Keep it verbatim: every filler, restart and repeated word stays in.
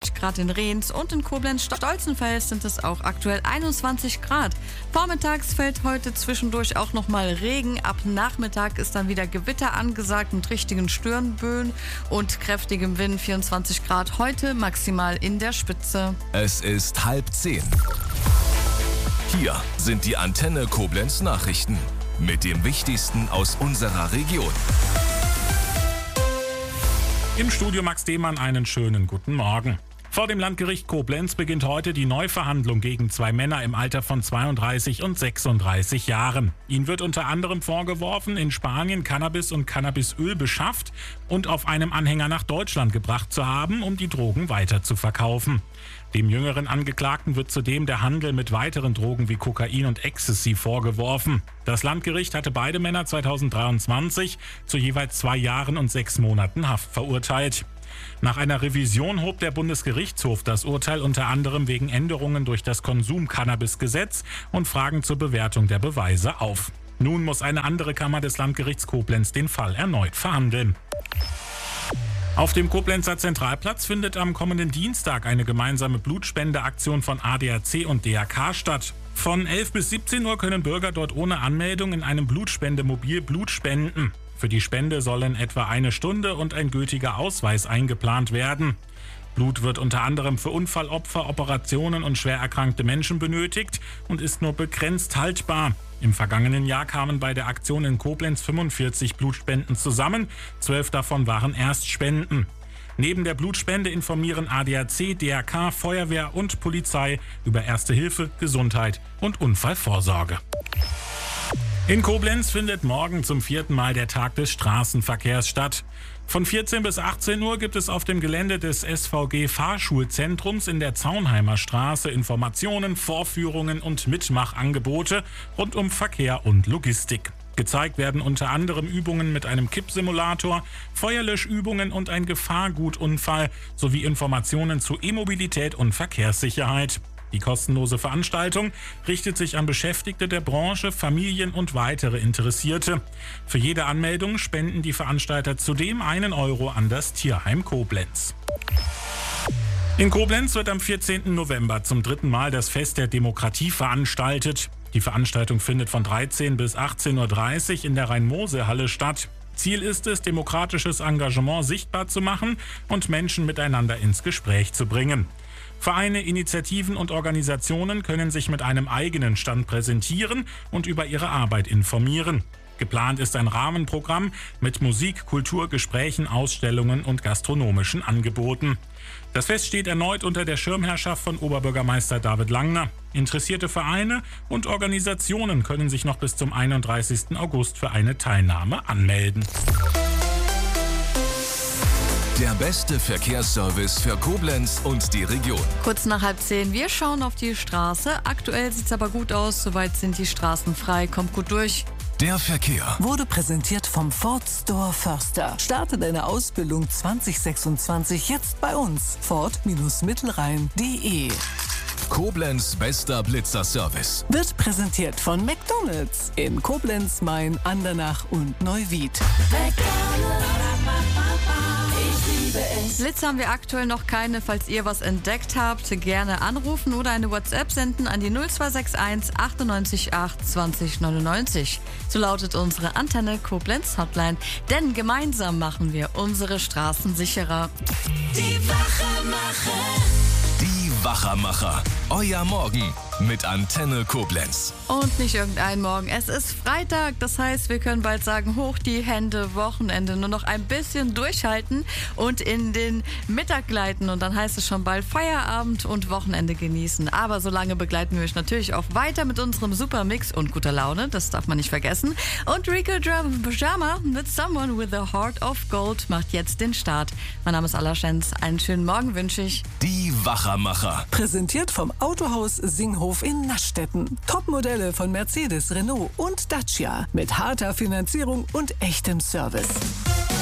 zwanzig Grad in Rehns und in Koblenz-Stolzenfels sind es auch aktuell einundzwanzig Grad. Vormittags fällt heute zwischendurch auch nochmal Regen. Ab Nachmittag ist dann wieder Gewitter angesagt mit richtigen Sturmböen und kräftigem Wind. vierundzwanzig Grad heute maximal in der Spitze. Es ist halb zehn. Hier sind die Antenne Koblenz Nachrichten mit dem Wichtigsten aus unserer Region. Im Studio Max Demann einen schönen guten Morgen. Vor dem Landgericht Koblenz beginnt heute die Neuverhandlung gegen zwei Männer im Alter von zweiunddreißig und sechsunddreißig Jahren. Ihnen wird unter anderem vorgeworfen, in Spanien Cannabis und Cannabisöl beschafft und auf einem Anhänger nach Deutschland gebracht zu haben, um die Drogen weiter zu verkaufen. Dem jüngeren Angeklagten wird zudem der Handel mit weiteren Drogen wie Kokain und Ecstasy vorgeworfen. Das Landgericht hatte beide Männer zweitausenddreiundzwanzig zu jeweils zwei Jahren und sechs Monaten Haft verurteilt. Nach einer Revision hob der Bundesgerichtshof das Urteil unter anderem wegen Änderungen durch das Konsum-Cannabis-Gesetz und Fragen zur Bewertung der Beweise auf. Nun muss eine andere Kammer des Landgerichts Koblenz den Fall erneut verhandeln. Auf dem Koblenzer Zentralplatz findet am kommenden Dienstag eine gemeinsame Blutspendeaktion von A D A C und D R K statt. Von elf bis siebzehn Uhr können Bürger dort ohne Anmeldung in einem Blutspendemobil Blut spenden. Für die Spende sollen etwa eine Stunde und ein gültiger Ausweis eingeplant werden. Blut wird unter anderem für Unfallopfer, Operationen und schwer erkrankte Menschen benötigt und ist nur begrenzt haltbar. Im vergangenen Jahr kamen bei der Aktion in Koblenz fünfundvierzig Blutspenden zusammen, zwölf davon waren Erstspenden. Neben der Blutspende informieren A D A C, D R K, Feuerwehr und Polizei über Erste Hilfe, Gesundheit und Unfallvorsorge. In Koblenz findet morgen zum vierten Mal der Tag des Straßenverkehrs statt. Von vierzehn bis achtzehn Uhr gibt es auf dem Gelände des S V G-Fahrschulzentrums in der Zaunheimer Straße Informationen, Vorführungen und Mitmachangebote rund um Verkehr und Logistik. Gezeigt werden unter anderem Übungen mit einem Kippsimulator, Feuerlöschübungen und ein Gefahrgutunfall sowie Informationen zu E-Mobilität und Verkehrssicherheit. Die kostenlose Veranstaltung richtet sich an Beschäftigte der Branche, Familien und weitere Interessierte. Für jede Anmeldung spenden die Veranstalter zudem einen Euro an das Tierheim Koblenz. In Koblenz wird am vierzehnten November zum dritten Mal das Fest der Demokratie veranstaltet. Die Veranstaltung findet von dreizehn bis achtzehn Uhr dreißig in der Rhein-Mosel-Halle statt. Ziel ist es, demokratisches Engagement sichtbar zu machen und Menschen miteinander ins Gespräch zu bringen. Vereine, Initiativen und Organisationen können sich mit einem eigenen Stand präsentieren und über ihre Arbeit informieren. Geplant ist ein Rahmenprogramm mit Musik, Kultur, Gesprächen, Ausstellungen und gastronomischen Angeboten. Das Fest steht erneut unter der Schirmherrschaft von Oberbürgermeister David Langner. Interessierte Vereine und Organisationen können sich noch bis zum einunddreißigsten August für eine Teilnahme anmelden. Der beste Verkehrsservice für Koblenz und die Region. Kurz nach halb zehn, wir schauen auf die Straße. Aktuell sieht es aber gut aus, soweit sind die Straßen frei, kommt gut durch. Der Verkehr wurde präsentiert vom Ford Store Förster. Starte deine Ausbildung zwanzig sechsundzwanzig jetzt bei uns. Ford Mittelrhein punkt de. Koblenz bester Blitzerservice Wird präsentiert von McDonald's in Koblenz, Main, Andernach und Neuwied. Blitzer haben wir aktuell noch keine. Falls ihr was entdeckt habt, gerne anrufen oder eine WhatsApp senden an die null zwei sechs eins achtundneunzig acht zwanzig neunundneunzig. So lautet unsere Antenne Koblenz Hotline. Denn gemeinsam machen wir unsere Straßen sicherer. Die Wachermacher. Die Wachermacher. Euer Morgen mit Antenne Koblenz. Und nicht irgendein Morgen. Es ist Freitag, das heißt, wir können bald sagen, hoch die Hände, Wochenende. Nur noch ein bisschen durchhalten und in den Mittag gleiten. Und dann heißt es schon bald Feierabend und Wochenende genießen. Aber solange begleiten wir euch natürlich auch weiter mit unserem Supermix und guter Laune. Das darf man nicht vergessen. Und Rico Drum Pyjama mit Someone with a Heart of Gold macht jetzt den Start. Mein Name ist Alla Schenz. Einen schönen Morgen wünsche ich. Die Wachermacher. Präsentiert vom Autohaus Singhof in Naschstetten. Topmodelle von Mercedes, Renault und Dacia mit harter Finanzierung und echtem Service.